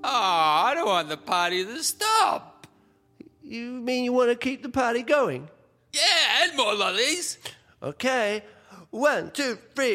Oh, I don't want the party to stop. You mean you want to keep the party going? Yeah, and more lollies. Okay. 1, 2, 3.